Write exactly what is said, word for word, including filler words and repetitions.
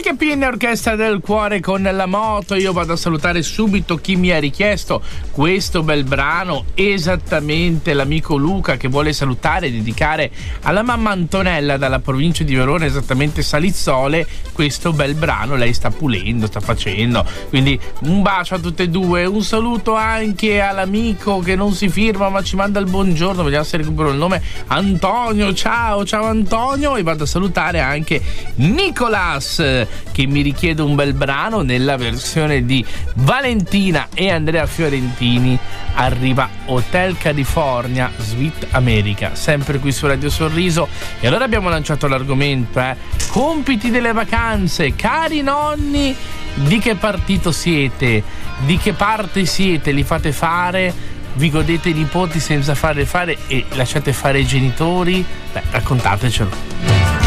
Mica Pinna, Orchestra del Cuore con la moto. Io vado a salutare subito chi mi ha richiesto questo bel brano, esattamente l'amico Luca, che vuole salutare e dedicare alla mamma Antonella dalla provincia di Verona, esattamente Salizzole, questo bel brano. Lei sta pulendo, sta facendo, quindi un bacio a tutte e due. Un saluto anche all'amico che non si firma ma ci manda il buongiorno, vediamo se recupero il nome, Antonio. Ciao, ciao Antonio. E vado a salutare anche Nicolas, che mi richiede un bel brano nella versione di Valentina e Andrea Fiorentini. Arriva Hotel California, Sweet America, sempre qui su Radio Sorriso. E allora abbiamo lanciato l'argomento, eh? Compiti delle vacanze. Cari nonni, di che partito siete? Di che parte siete? Li fate fare? Vi godete i nipoti senza fare fare e lasciate fare i genitori? Beh, raccontatecelo.